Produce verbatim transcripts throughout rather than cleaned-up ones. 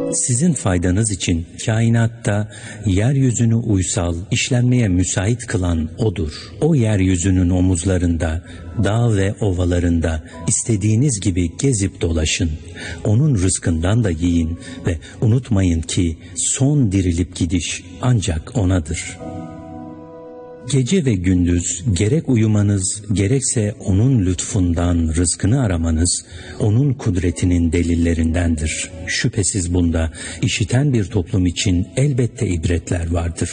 Sizin faydanız için kainatta yeryüzünü uysal, işlenmeye müsait kılan O'dur. O yeryüzünün omuzlarında, dağ ve ovalarında istediğiniz gibi gezip dolaşın. Onun rızkından da yiyin ve unutmayın ki son dirilip gidiş ancak O'nadır. Gece ve gündüz gerek uyumanız gerekse onun lütfundan rızkını aramanız onun kudretinin delillerindendir. Şüphesiz bunda işiten bir toplum için elbette ibretler vardır.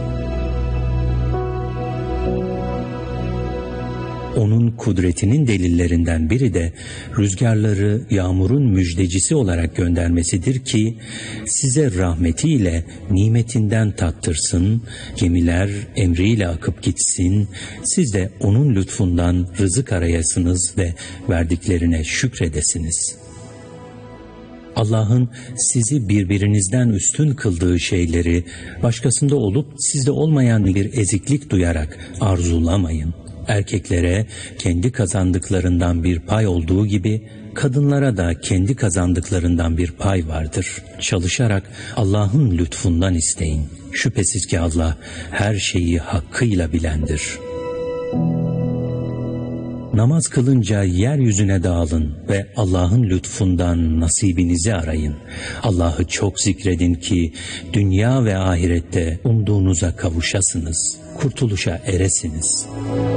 Onun kudretinin delillerinden biri de rüzgarları yağmurun müjdecisi olarak göndermesidir ki size rahmetiyle nimetinden tattırsın, gemiler emriyle akıp gitsin, siz de onun lütfundan rızık arayasınız ve verdiklerine şükredesiniz. Allah'ın sizi birbirinizden üstün kıldığı şeyleri başkasında olup sizde olmayan bir eziklik duyarak arzulamayın. Erkeklere kendi kazandıklarından bir pay olduğu gibi kadınlara da kendi kazandıklarından bir pay vardır. Çalışarak Allah'ın lütfundan isteyin. Şüphesiz ki Allah her şeyi hakkıyla bilendir. Namaz kılınca yeryüzüne dağılın ve Allah'ın lütfundan nasibinizi arayın. Allah'ı çok zikredin ki dünya ve ahirette umduğunuza kavuşasınız, kurtuluşa eresiniz.